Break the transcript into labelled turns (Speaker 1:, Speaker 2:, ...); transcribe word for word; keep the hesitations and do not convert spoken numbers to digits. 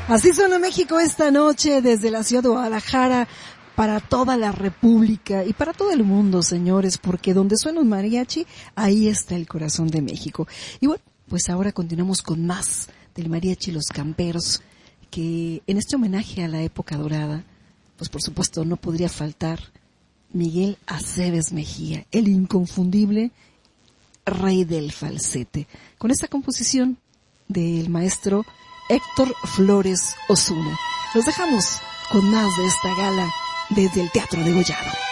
Speaker 1: Así suena México esta noche desde la ciudad de Guadalajara para toda la República y para todo el mundo, señores, porque donde suena un mariachi, ahí está el corazón de México. Y bueno, pues ahora continuamos con más del mariachi Los Camperos, que en este homenaje a la época dorada, pues por supuesto no podría faltar Miguel Aceves Mejía, el inconfundible rey del falsete, con esta composición del maestro Héctor Flores Osuna. Los dejamos con más de esta gala desde el Teatro Degollado.